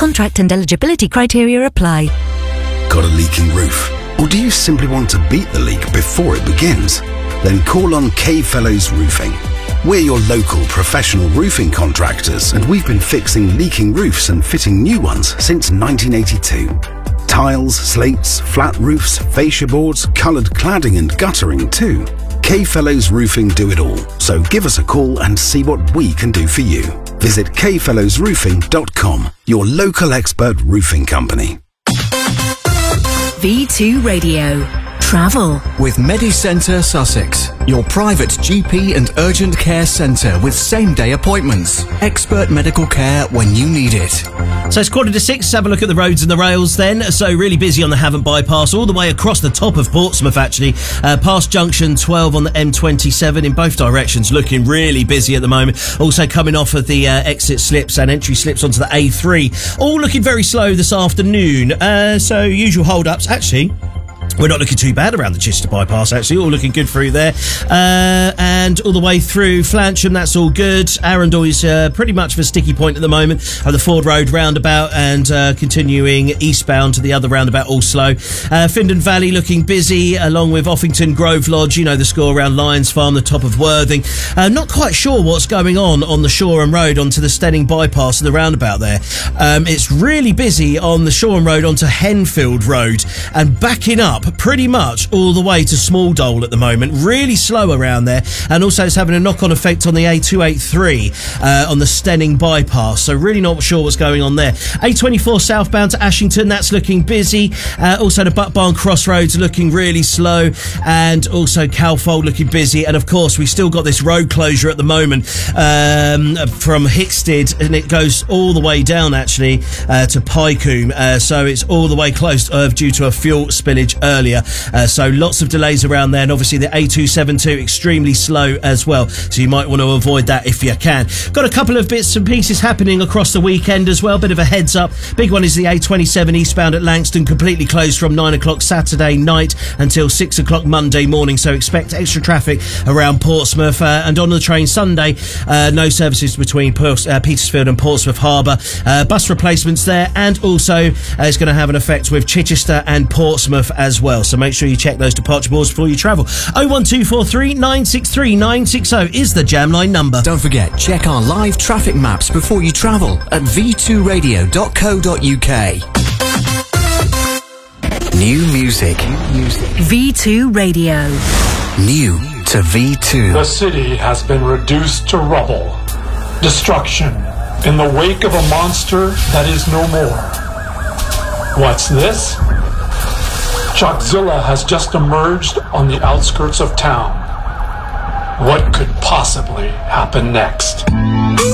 Contract and eligibility criteria apply. Got a leaking roof? Or do you simply want to beat the leak before it begins? Then call on K Fellows Roofing. We're your local professional roofing contractors, and we've been fixing leaking roofs and fitting new ones since 1982. Tiles, slates, flat roofs, fascia boards, coloured cladding and guttering too. K Fellows Roofing do it all, so give us a call and see what we can do for you. Visit kfellowsroofing.com, your local expert roofing company. V2 Radio. Travel. With MediCentre Sussex, your private GP and urgent care centre with same-day appointments. Expert medical care when you need it. So it's 5:45. Let's have a look at the roads and the rails then. So really busy on the Havant bypass all the way across the top of Portsmouth actually. Past junction 12 on the M27 in both directions, looking really busy at the moment. Also coming off of the exit slips and entry slips onto the A3. All looking very slow this afternoon. So usual hold-ups. Actually, we're not looking too bad around the Chichester bypass, actually. All looking good through there. And all the way through Flansham, that's all good. Arundel is pretty much of a sticky point at the moment. The Ford Road roundabout and continuing eastbound to the other roundabout, all slow. Findon Valley looking busy, along with Offington Grove Lodge. You know the score around Lions Farm, the top of Worthing. Not quite sure what's going on the Shoreham Road onto the Stenning bypass and the roundabout there. It's really busy on the Shoreham Road onto Henfield Road and backing up pretty much all the way to Small Dole at the moment. Really slow around there, and also it's having a knock-on effect on the A283 on the Stenning bypass, so really not sure what's going on there. A24 southbound to Ashington, that's looking busy. Also the Butt Barn Crossroads looking really slow, and also Calfold looking busy. And of course we've still got this road closure at the moment from Hickstead, and it goes all the way down actually to Pycombe, so it's all the way closed due to a fuel spillage earlier, so lots of delays around there. And obviously the A272 extremely slow as well, so you might want to avoid that if you can. Got a couple of bits and pieces happening across the weekend as well, bit of a heads up. Big one is the A27 eastbound at Langston, completely closed from 9 o'clock Saturday night until 6 o'clock Monday morning, so expect extra traffic around Portsmouth. And on the train Sunday, no services between Petersfield and Portsmouth Harbour. Bus replacements there, and also it's going to have an effect with Chichester and Portsmouth as well, so make sure you check those departure boards before you travel. 01243 963 960 is the Jam Line number. Don't forget, check our live traffic maps before you travel at v2radio.co.uk. New music. V2 Radio. New to V2. The city has been reduced to rubble. Destruction in the wake of a monster that is no more. What's this? Shockzilla has just emerged on the outskirts of town. What could possibly happen next?